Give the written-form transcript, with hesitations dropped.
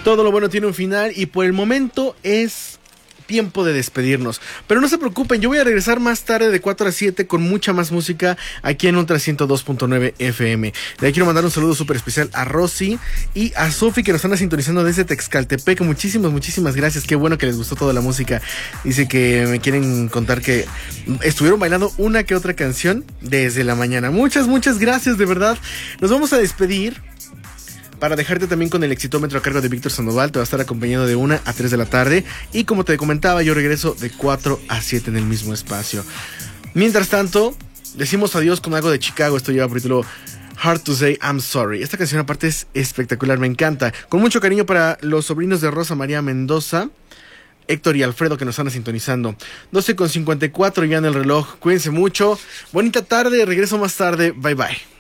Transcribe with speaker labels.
Speaker 1: Todo lo bueno tiene un final y por el momento es tiempo de despedirnos. Pero no se preocupen, yo voy a regresar más tarde de 4 a 7 con mucha más música aquí en Ultra 102.9 FM. Le quiero mandar un saludo súper especial a Rosy y a Sofi que nos están sintonizando desde Texcaltepec. Muchísimas gracias. Qué bueno que les gustó toda la música. Dice que me quieren contar que estuvieron bailando una que otra canción desde la mañana. Muchas gracias, de verdad. Nos vamos a despedir para dejarte también con el exitómetro a cargo de Víctor Sandoval. Te va a estar acompañando de 1 a 3 de la tarde. Y como te comentaba, yo regreso de 4 a 7 en el mismo espacio. Mientras tanto, decimos adiós con algo de Chicago. Esto lleva por título Hard to Say I'm Sorry. Esta canción aparte es espectacular, me encanta. Con mucho cariño para los sobrinos de Rosa María Mendoza, Héctor y Alfredo, que nos están sintonizando. 12:54 ya en el reloj. Cuídense mucho. Bonita tarde. Regreso más tarde. Bye bye.